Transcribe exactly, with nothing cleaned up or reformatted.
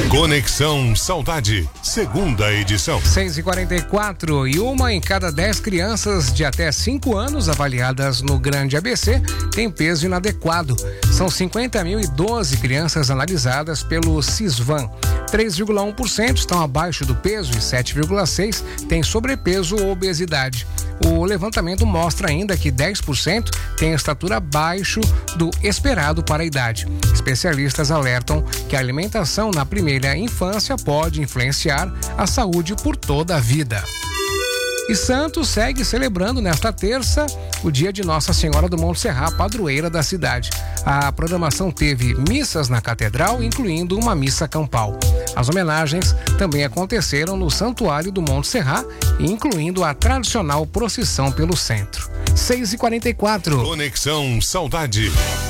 Conexão Saudade, segunda edição. seis e quarenta e quatro e uma em cada dez crianças de até cinco anos avaliadas no Grande A B C tem peso inadequado. São cinquenta mil e doze crianças analisadas pelo Sisvan. três vírgula um por cento estão abaixo do peso e sete vírgula seis por cento têm sobrepeso ou obesidade. O levantamento mostra ainda que dez por cento têm estatura abaixo do esperado para a idade. Especialistas alertam que a alimentação na primeira infância pode influenciar a saúde por toda a vida. E Santos segue celebrando nesta terça o dia de Nossa Senhora do Monte Serrat, padroeira da cidade. A programação teve missas na catedral, incluindo uma missa campal. As homenagens também aconteceram no Santuário do Monte Serrat, incluindo a tradicional procissão pelo centro. seis e quarenta e quatro. Conexão Saudade.